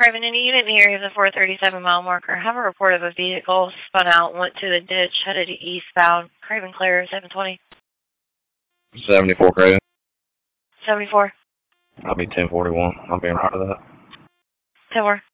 Craven, any unit in the area of the 437 mile marker. Have a report of a vehicle spun out, went to the ditch, headed eastbound. Craven clear, 720. 74, Craven. 74. I'll be 1041. I'll be in front of that. 10-4.